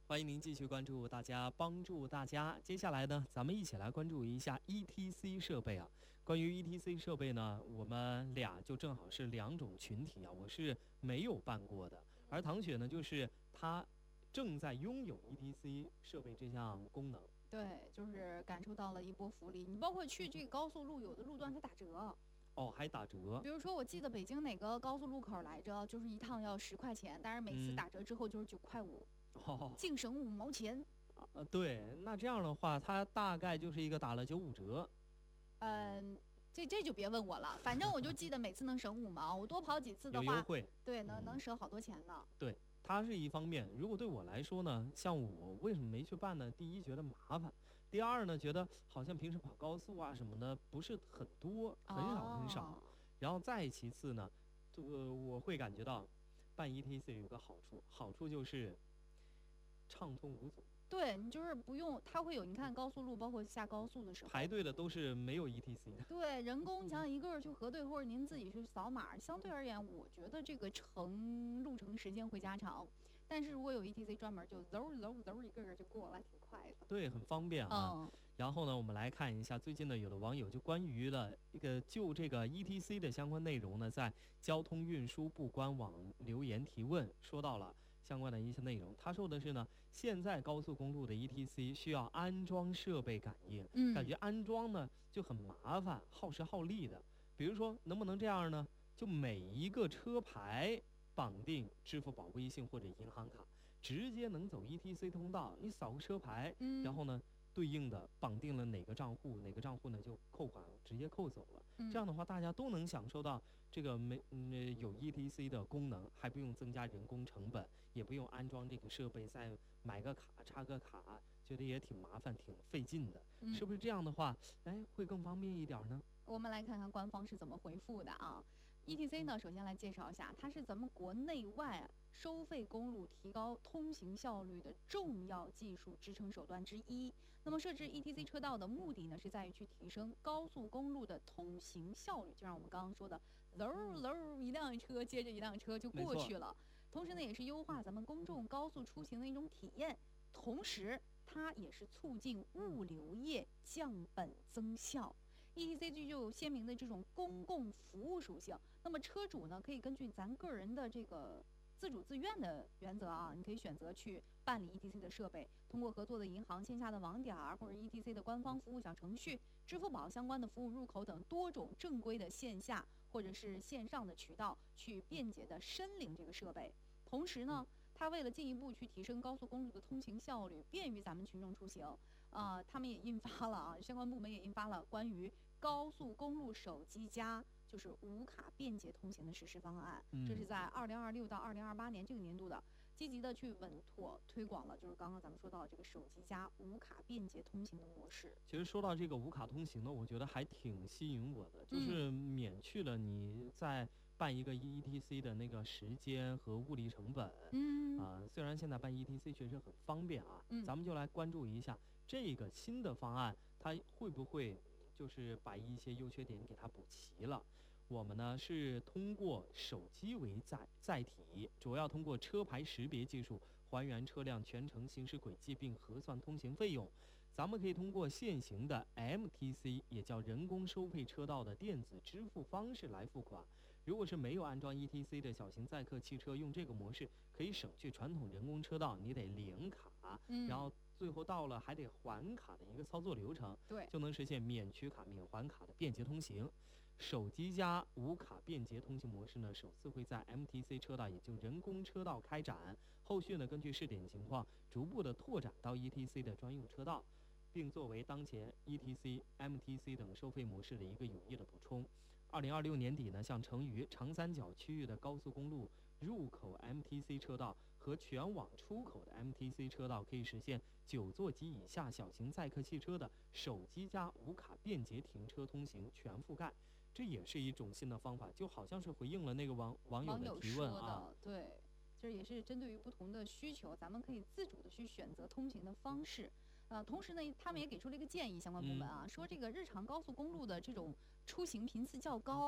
欢迎您继续关注大家，帮助大家。接下来呢，咱们一起来关注一下 ETC 设备啊。关于 ETC 设备呢，我们俩就正好是两种群体啊。我是没有办过的，而唐雪呢，就是她正在拥有 ETC 设备这项功能。 对，就是感受到了一波福利。你包括去这个高速路，有的路段它打折。 哦，还打折。 比如说，我记得北京哪个高速路口来着，就是一趟要10块钱，但是每次打折之后就是9块5， 哦， 净省5毛钱。 对，那这样的话，它大概就是一个打了95折。 这就别问我了，反正我就记得每次能省5毛，我多跑几次的话， 有优惠。 对，能省好多钱呢。 对，它是一方面。如果对我来说呢，像我为什么没去办呢？第一，觉得麻烦；第二呢，觉得好像平时跑高速啊什么的不是很多，很少很少。然后再其次呢，我会感觉到办 ETC 有个好处就是畅通无阻。 对，你就是不用，它会有，你看高速路，包括下高速的时候， 排队的都是没有 ETC 的。 对，人工你想一个去核对，或者您自己去扫码，相对而言，我觉得这个路程时间会加长。但是如果有 ETC 专门就嗖一个就过了，还挺快的。 对，很方便啊。然后呢，我们来看一下最近呢，有的网友就关于了就这个 ETC 的相关内容呢，在交通运输部官网留言提问，说到了相关的一些内容。他说的是呢，现在高速公路的 ETC 需要安装设备感应，感觉安装呢就很麻烦，耗时耗力的。比如说，能不能这样呢？就每一个车牌绑定支付宝、微信或者银行卡，直接能走 ETC 通道。你扫个车牌，然后呢，对应的绑定了哪个账户呢就扣款直接扣走了。这样的话，大家都能享受到这个有 ETC 的功能，还不用增加人工成本，也不用安装这个设备，再买个卡插个卡，觉得也挺麻烦挺费劲的，是不是这样的话，会更方便一点呢？ 我们来看看官方是怎么回复的啊。ETC 呢，首先来介绍一下，它是咱们国内外收费公路提高通行效率的重要技术支撑手段之一。那么设置 ETC 车道的目的呢，是在于去提升高速公路的通行效率，就像我们刚刚说的，嗖一辆车接着一辆车就过去了。同时呢，也是优化咱们公众高速出行的一种体验，同时它也是促进物流业降本增效。ETC 具有鲜明的这种公共服务属性，那么车主呢，可以根据咱个人的这个自主自愿的原则啊，你可以选择去办理 ETC 的设备，通过合作的银行线下的网点或者 ETC 的官方服务小程序、支付宝相关的服务入口等多种正规的线下或者是线上的渠道，去便捷的申领这个设备。同时呢，它为了进一步去提升高速公路的通行效率，便于咱们群众出行，他们也印发了相关部门也印发了关于高速公路手机加就是无卡便捷通行的实施方案。这是在2026到2028年这个年度的，积极的去稳妥推广了，就是刚刚咱们说到这个手机加无卡便捷通行的模式。 其实说到这个无卡通行呢，我觉得还挺吸引我的，就是免去了你在办一个 ETC 的那个时间和物力成本。虽然现在办 ETC 确实很方便啊，咱们就来关注一下这个新的方案，它会不会就是把一些优缺点给它补齐了。我们呢是通过手机为载体，主要通过车牌识别技术还原车辆全程行驶轨迹并核算通行费用。咱们可以通过现行的 MTC， 也叫人工收费车道的电子支付方式来付款。如果是没有安装 ETC 的小型载客汽车，用这个模式可以省去传统人工车道你得领卡，然后最后到了还得还卡的一个操作流程， 对， 就能实现免取卡免还卡的便捷通行。手机加无卡便捷通行模式呢，首次会在 MTC 车道，也就人工车道开展，后续呢根据试点情况逐步的拓展到 ETC 的专用车道，并作为当前 ETC、MTC 等收费模式的一个有益的补充。2026年底呢，像成渝、长三角区域的高速公路入口 MTC 车道和全网出口的 MTC 车道，可以实现9座及以下小型载客汽车的手机加无卡便捷停车通行全覆盖。这也是一种新的方法，就好像是回应了那个网友的提问啊。 对，这也是针对于不同的需求，咱们可以自主的去选择通行的方式。同时呢，他们也给出了一个建议，相关部门说这个日常高速公路的这种出行频次较高，